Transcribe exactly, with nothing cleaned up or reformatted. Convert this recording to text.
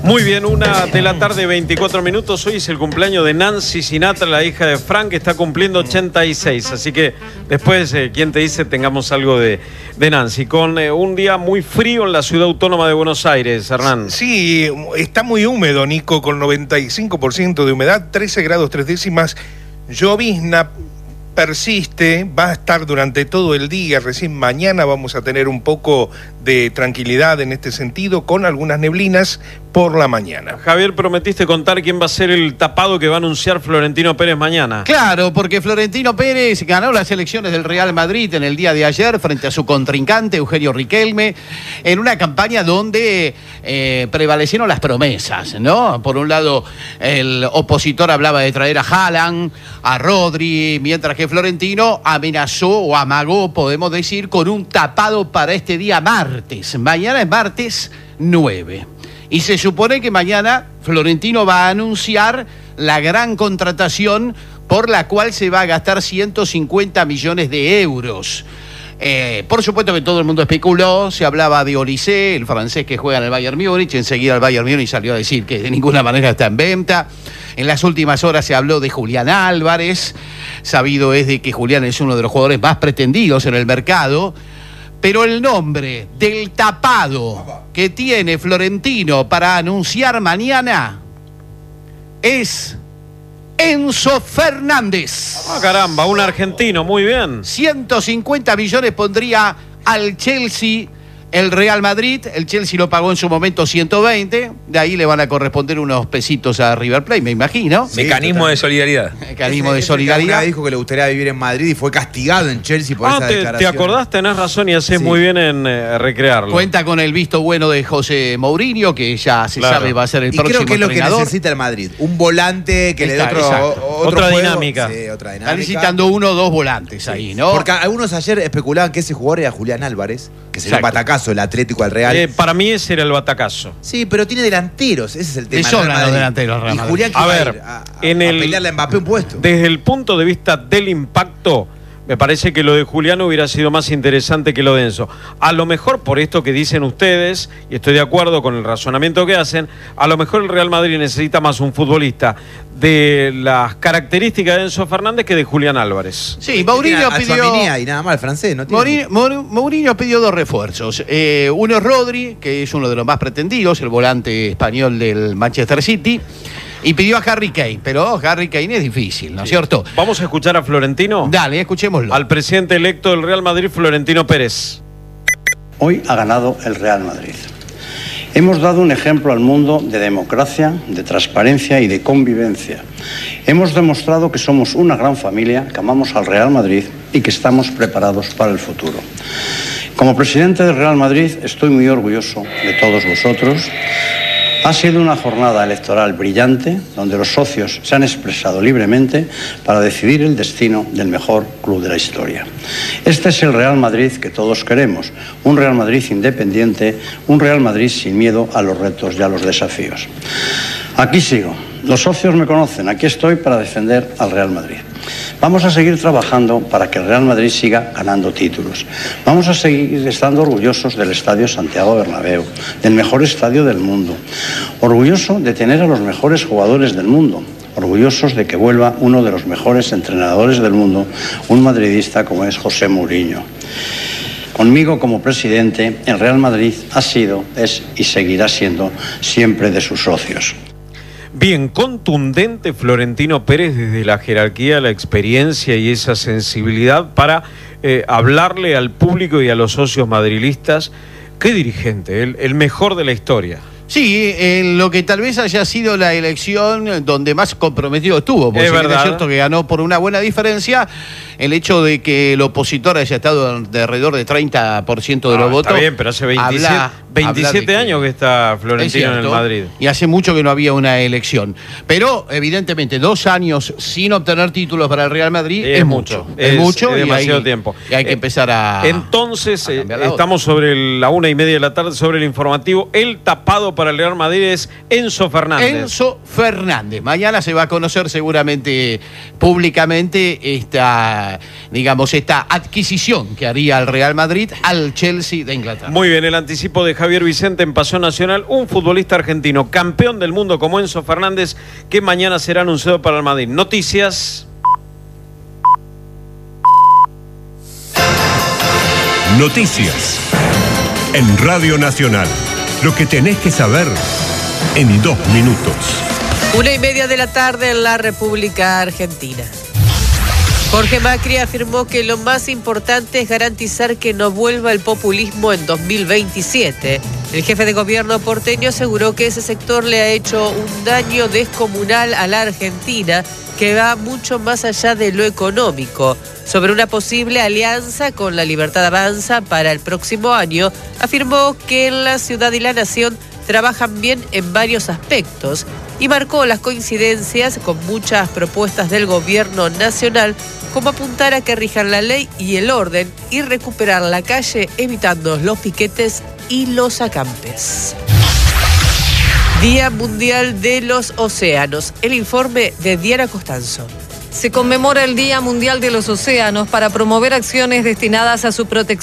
Muy bien, una de la tarde, veinticuatro minutos. Hoy es el cumpleaños de Nancy Sinatra, la hija de Frank, que está cumpliendo ochenta y seis. Así que después, eh, ¿quién te dice? Tengamos algo de, de Nancy. Con eh, un día muy frío en la ciudad autónoma de Buenos Aires, Hernán. Sí, está muy húmedo, Nico, con noventa y cinco por ciento de humedad, trece grados tres décimas. Llovizna persiste, va a estar durante todo el día. Recién mañana vamos a tener un poco de tranquilidad en este sentido, con algunas neblinas por la mañana. Javier, prometiste contar quién va a ser el tapado que va a anunciar Florentino Pérez mañana. Claro, porque Florentino Pérez ganó las elecciones del Real Madrid en el día de ayer frente a su contrincante Eugenio Riquelme, en una campaña donde eh, prevalecieron las promesas, ¿no? Por un lado, el opositor hablaba de traer a Haaland, a Rodri, mientras que Florentino amenazó o amagó, podemos decir, con un tapado para este día martes. Mañana es martes nueve. Y se supone que mañana Florentino va a anunciar la gran contratación por la cual se va a gastar ciento cincuenta millones de euros. Eh, por supuesto que todo el mundo especuló, se hablaba de Olise, el francés que juega en el Bayern Múnich, enseguida el Bayern Múnich salió a decir que de ninguna manera está en venta. En las últimas horas se habló de Julián Álvarez, sabido es de que Julián es uno de los jugadores más pretendidos en el mercado, pero el nombre del tapado que tiene Florentino para anunciar mañana es Enzo Fernández. Ah, caramba, un argentino, muy bien. ciento cincuenta millones pondría al Chelsea el Real Madrid. El Chelsea lo pagó en su momento ciento veinte. De ahí le van a corresponder unos pesitos a River Plate, me imagino. Sí, mecanismo total. de solidaridad. Mecanismo ese, de solidaridad. Ese dijo que le gustaría vivir en Madrid y fue castigado en Chelsea por ah, esa te, declaración. ¿Te acordás? Tenés razón y haces sí. muy bien en eh, recrearlo. Cuenta con el visto bueno de José Mourinho, que ya se claro. sabe va a ser el y próximo creo que es lo entrenador. Que necesita el Madrid. Un volante que Está, le dé otro, otro otra, juego. dinámica. Sí, otra dinámica. Está necesitando uno o dos volantes sí. ahí, ¿no? Porque algunos ayer especulaban que ese jugador era Julián Álvarez, que sería un batacazo del Atlético al Real. Eh, para mí ese era el batacazo. Sí, pero tiene delanteros, ese es el tema. Le sobran los delanteros, Real Madrid. Y Julián a ver, a, a, en a el, pelearle a Mbappé un puesto. Desde el punto de vista del impacto, me parece que lo de Julián hubiera sido más interesante que lo de Enzo. A lo mejor, por esto que dicen ustedes, y estoy de acuerdo con el razonamiento que hacen, a lo mejor el Real Madrid necesita más un futbolista de las características de Enzo Fernández que de Julián Álvarez. Sí, Mourinho pidió... y nada más el francés, ¿no? Mourinho, Mourinho pidió dos refuerzos. Eh, uno es Rodri, que es uno de los más pretendidos, el volante español del Manchester City. Y pidió a Harry Kane, pero Harry Kane es difícil, ¿no es sí. cierto? ¿Vamos a escuchar a Florentino? Dale, escuchémoslo. Al presidente electo del Real Madrid, Florentino Pérez. Hoy ha ganado el Real Madrid. Hemos dado un ejemplo al mundo de democracia, de transparencia y de convivencia. Hemos demostrado que somos una gran familia, que amamos al Real Madrid y que estamos preparados para el futuro. Como presidente del Real Madrid estoy muy orgulloso de todos vosotros. Ha sido una jornada electoral brillante, donde los socios se han expresado libremente para decidir el destino del mejor club de la historia. Este es el Real Madrid que todos queremos, un Real Madrid independiente, un Real Madrid sin miedo a los retos y a los desafíos. Aquí sigo. Los socios me conocen, aquí estoy para defender al Real Madrid. Vamos a seguir trabajando para que el Real Madrid siga ganando títulos. Vamos a seguir estando orgullosos del Estadio Santiago Bernabéu, del mejor estadio del mundo. Orgulloso de tener a los mejores jugadores del mundo. Orgullosos de que vuelva uno de los mejores entrenadores del mundo, un madridista como es José Mourinho. Conmigo como presidente, el Real Madrid ha sido, es y seguirá siendo siempre de sus socios. Bien, contundente Florentino Pérez desde la jerarquía, la experiencia y esa sensibilidad para eh, hablarle al público y a los socios madrilistas. Qué dirigente, el, el mejor de la historia. Sí, en lo que tal vez haya sido la elección donde más comprometido estuvo, porque es, es, verdad. es cierto que ganó por una buena diferencia. El hecho de que el opositor haya estado de alrededor de treinta por ciento de ah, los votos. Está bien, pero hace veintisiete, habla, veintisiete habla años que, que está Florentino en el Madrid. Y hace mucho que no había una elección. Pero, evidentemente, dos años sin obtener títulos para el Real Madrid es, es mucho. mucho. Es, es mucho. Es demasiado y hay, tiempo. Y hay que empezar a. Entonces, a eh, estamos sobre la una y media de la tarde, sobre el informativo. El tapado para el Real Madrid es Enzo Fernández. Enzo Fernández. Mañana se va a conocer seguramente públicamente esta esta, digamos, esta adquisición que haría el Real Madrid al Chelsea de Inglaterra. Muy bien, el anticipo de Javier Vicente en Pasión Nacional, un futbolista argentino, campeón del mundo como Enzo Fernández, que mañana será anunciado para el Madrid. Noticias. Noticias en Radio Nacional. Lo que tenés que saber en dos minutos. Una y media de la tarde en la República Argentina. Jorge Macri afirmó que lo más importante es garantizar que no vuelva el populismo en dos mil veintisiete. El jefe de gobierno porteño aseguró que ese sector le ha hecho un daño descomunal a la Argentina que va mucho más allá de lo económico. Sobre una posible alianza con La Libertad Avanza para el próximo año, afirmó que en la ciudad y la nación trabajan bien en varios aspectos y marcó las coincidencias con muchas propuestas del gobierno nacional, como apuntar a que rijan la ley y el orden y recuperar la calle evitando los piquetes y los acampes. Día Mundial de los Océanos. El informe de Diana Costanzo. Se conmemora el Día Mundial de los Océanos para promover acciones destinadas a su protección.